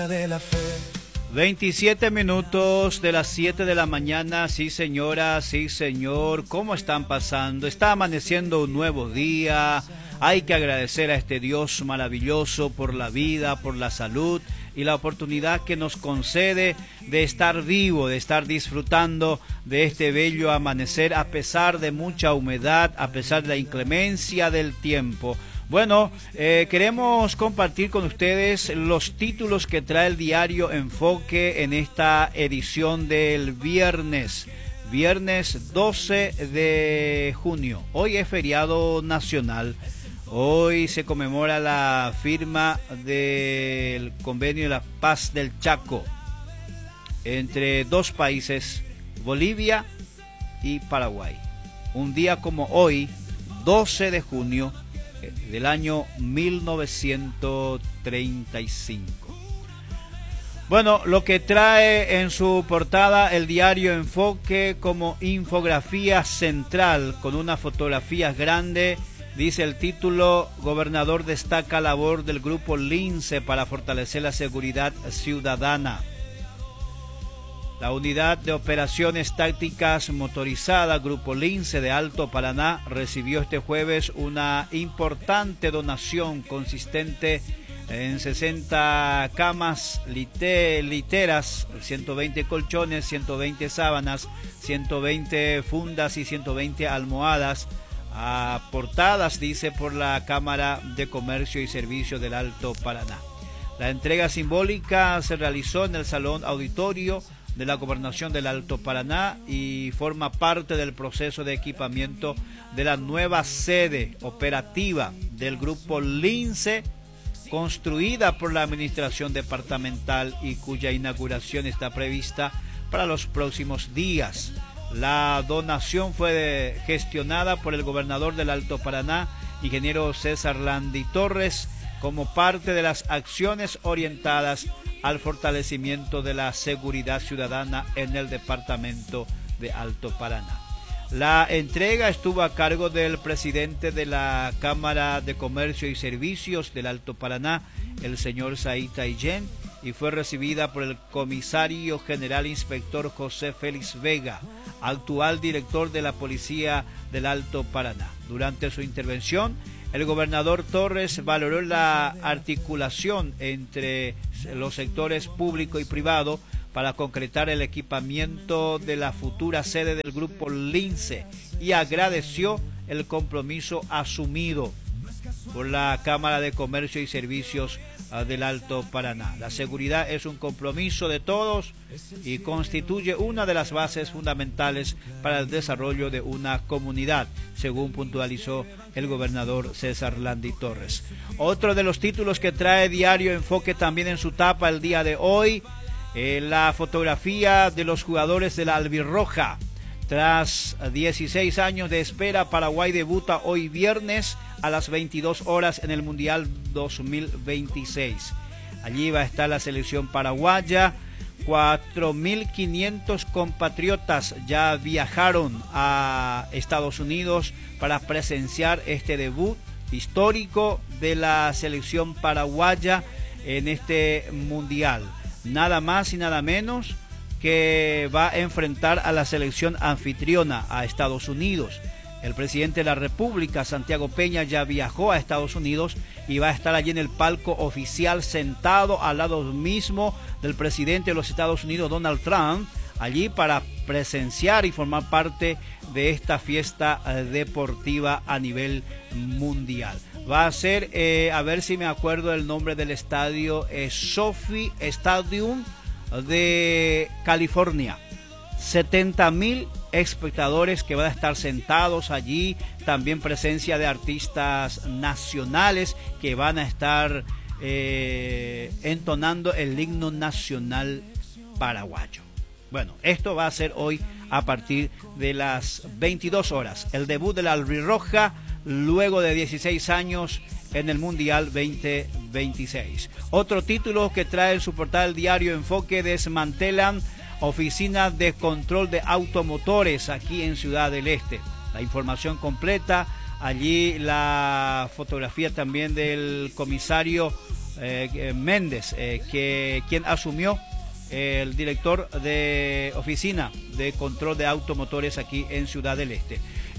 De la fe. 27 minutos de las 7 de la mañana, sí señora, sí señor, ¿cómo están pasando? Está amaneciendo un nuevo día, hay que agradecer a este Dios maravilloso por la vida, por la salud y la oportunidad que nos concede de estar vivo, de estar disfrutando de este bello amanecer a pesar de mucha humedad, a pesar de la inclemencia del tiempo. Bueno, queremos compartir con ustedes los títulos que trae el diario Enfoque en esta edición del viernes 12 de junio. Hoy es feriado nacional, hoy se conmemora la firma del Convenio de la Paz del Chaco entre dos países, Bolivia y Paraguay. Un día como hoy, 12 de junio, del año 1935. Bueno, lo que trae en su portada el diario Enfoque como infografía central con una fotografía grande, dice el título: Gobernador destaca labor del grupo Lince para fortalecer la seguridad ciudadana. La unidad de operaciones tácticas motorizada Grupo Lince de Alto Paraná recibió este jueves una importante donación consistente en 60 camas literas, 120 colchones, 120 sábanas, 120 fundas y 120 almohadas, aportadas, dice, por la Cámara de Comercio y Servicio del Alto Paraná. La entrega simbólica se realizó en el Salón Auditorio de la Gobernación del Alto Paraná y forma parte del proceso de equipamiento de la nueva sede operativa del Grupo Lince, construida por la Administración Departamental y cuya inauguración está prevista para los próximos días. La donación fue gestionada por el gobernador del Alto Paraná, ingeniero César Landy Torres, como parte de las acciones orientadas al fortalecimiento de la seguridad ciudadana en el departamento de Alto Paraná. La entrega estuvo a cargo del presidente de la Cámara de Comercio y Servicios del Alto Paraná, el señor Said Taillén, y fue recibida por el comisario general inspector José Félix Vega, actual director de la Policía del Alto Paraná. Durante su intervención, el gobernador Torres valoró la articulación entre los sectores público y privado para concretar el equipamiento de la futura sede del Grupo Lince y agradeció el compromiso asumido por la Cámara de Comercio y Servicios del Alto Paraná. La seguridad es un compromiso de todos y constituye una de las bases fundamentales para el desarrollo de una comunidad, según puntualizó el gobernador César Landy Torres. Otro de los títulos que trae Diario Enfoque también en su tapa el día de hoy, la fotografía de los jugadores de la Albirroja. Tras 16 años de espera, Paraguay debuta hoy viernes a las 22 horas en el Mundial 2026. Allí va a estar la selección paraguaya. 4.500 compatriotas ya viajaron a Estados Unidos para presenciar este debut histórico de la selección paraguaya en este Mundial. Nada más y nada menos que va a enfrentar a la selección anfitriona, a Estados Unidos. El presidente de la República, Santiago Peña, ya viajó a Estados Unidos y va a estar allí en el palco oficial sentado al lado mismo del presidente de los Estados Unidos, Donald Trump, allí para presenciar y formar parte de esta fiesta deportiva a nivel mundial. Va a ser, a ver si me acuerdo el nombre del estadio, SoFi Stadium de California. 70.000 espectadores que van a estar sentados allí, también presencia de artistas nacionales que van a estar entonando el himno nacional paraguayo. Bueno, esto va a ser hoy a partir de las 22 horas, el debut de la Albirroja luego de 16 años en el Mundial 2026. Otro título que trae en su portal Diario Enfoque: desmantelan oficina de control de automotores aquí en Ciudad del Este. La información completa, allí la fotografía también del comisario Méndez, quien asumió el director de oficina de control de automotores aquí en Ciudad del Este.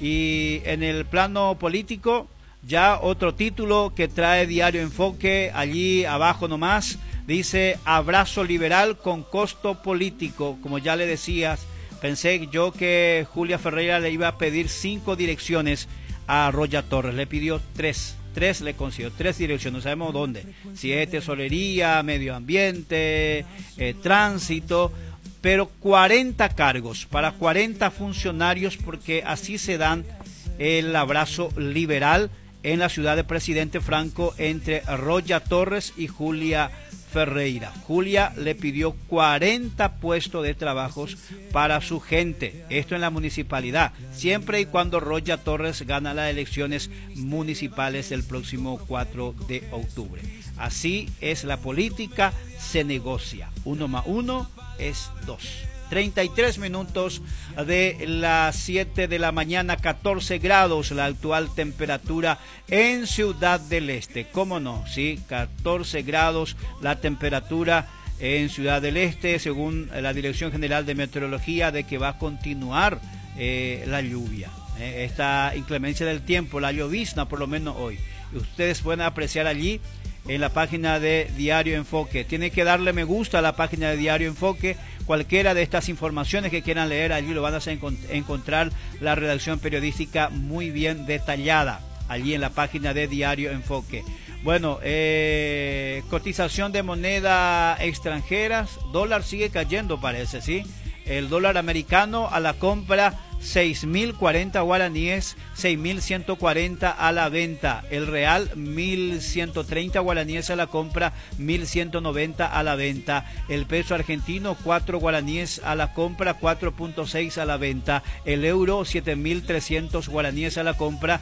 Y en el plano político, ya otro título que trae Diario Enfoque, allí abajo nomás, dice: abrazo liberal con costo político. Como ya le decías, pensé yo que Julia Ferreira le iba a pedir 5 direcciones a Roya Torres, le pidió 3 le consiguió, 3 direcciones, no sabemos dónde, si es tesorería, medio ambiente, tránsito, pero 40 cargos para 40 funcionarios, porque así se dan el abrazo liberal en la ciudad de Presidente Franco entre Roya Torres y Julia Ferreira. Julia le pidió 40 puestos de trabajos para su gente, esto en la municipalidad, siempre y cuando Roya Torres gana las elecciones municipales el próximo 4 de octubre. Así es la política, se negocia. 1 más 1 es 2. 33 minutos de las 7 de la mañana, 14 grados la actual temperatura en Ciudad del Este. ¿Cómo no? Sí, 14 grados la temperatura en Ciudad del Este, según la Dirección General de Meteorología, de que va a continuar la lluvia. Esta inclemencia del tiempo, la llovizna por lo menos hoy. Y ustedes pueden apreciar allí en la página de Diario Enfoque. Tienen que darle me gusta a la página de Diario Enfoque. Cualquiera de estas informaciones que quieran leer, allí lo van a encontrar la redacción periodística muy bien detallada, allí en la página de Diario Enfoque. Bueno, cotización de moneda extranjeras, dólar sigue cayendo, parece, ¿sí? El dólar americano a la compra 6.040 guaraníes, 6.140 a la venta. El real 1.130 guaraníes a la compra, 1.190 a la venta. El peso argentino 4 guaraníes a la compra, 4.6 a la venta. El euro 7.300 guaraníes a la compra,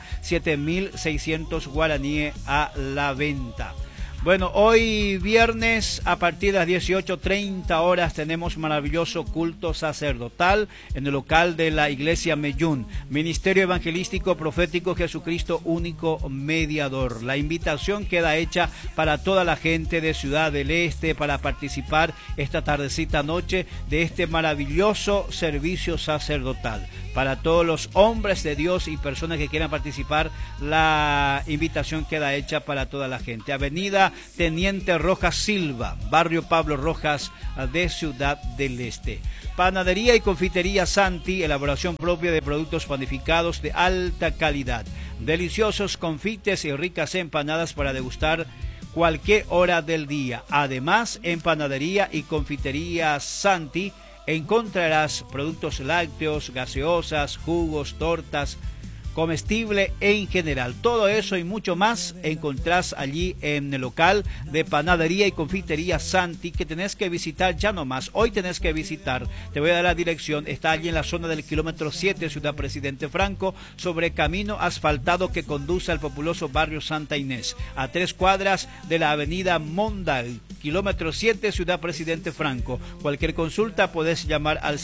7.600 guaraníes a la venta. Bueno, hoy viernes a partir de las 18:30 horas tenemos maravilloso culto sacerdotal en el local de la Iglesia Meyún, Ministerio Evangelístico Profético Jesucristo Único Mediador. La invitación queda hecha para toda la gente de Ciudad del Este para participar esta tardecita noche de este maravilloso servicio sacerdotal. Para todos los hombres de Dios y personas que quieran participar, la invitación queda hecha para toda la gente. Avenida Teniente Rojas Silva, Barrio Pablo Rojas de Ciudad del Este. Panadería y confitería Santi, elaboración propia de productos panificados de alta calidad. Deliciosos confites y ricas empanadas para degustar cualquier hora del día. Además, en Panadería y confitería Santi encontrarás productos lácteos, gaseosas, jugos, tortas, comestible en general. Todo eso y mucho más encontrás allí en el local de Panadería y Confitería Santi, que tenés que visitar ya nomás. Hoy tenés que visitar, te voy a dar la dirección, está allí en la zona del kilómetro 7, Ciudad Presidente Franco, sobre camino asfaltado que conduce al populoso barrio Santa Inés, a 3 cuadras de la avenida Mondal, kilómetro 7, Ciudad Presidente Franco. Cualquier consulta podés llamar al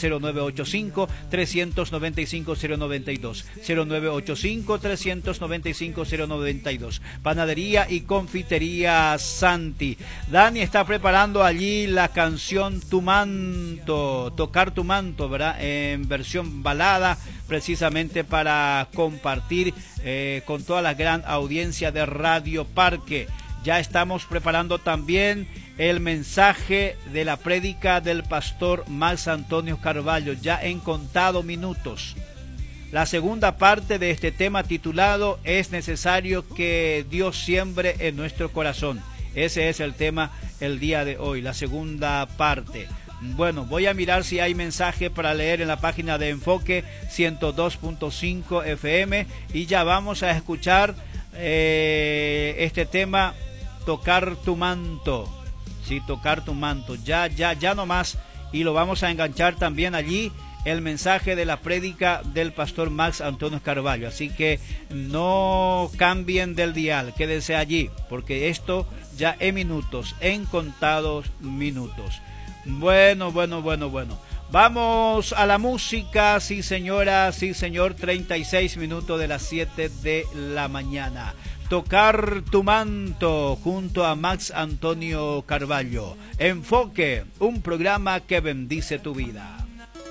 0985-395-092, 0985-395-092. Panadería y confitería Santi. Dani está preparando allí la canción Tu Manto, Tocar Tu Manto, ¿verdad? En versión balada, precisamente para compartir con toda la gran audiencia de Radio Parque. Ya estamos preparando también el mensaje de la prédica del pastor Max Antonio Carvalho, ya en contado minutos. La segunda parte de este tema titulado Es necesario que Dios siembre en nuestro corazón. Ese es el tema el día de hoy, la segunda parte. Bueno, voy a mirar si hay mensaje para leer en la página de Enfoque 102.5 FM y ya vamos a escuchar este tema, Tocar tu manto. Sí, tocar tu manto. Ya nomás. Y lo vamos a enganchar también allí el mensaje de la prédica del pastor Max Antonio Carvalho. Así que no cambien del dial, quédense allí, porque esto ya en minutos, en contados minutos. Bueno. Vamos a la música, sí señora, sí señor, 36 minutos de las 7 de la mañana. Tocar tu manto junto a Max Antonio Carballo. Enfoque, un programa que bendice tu vida.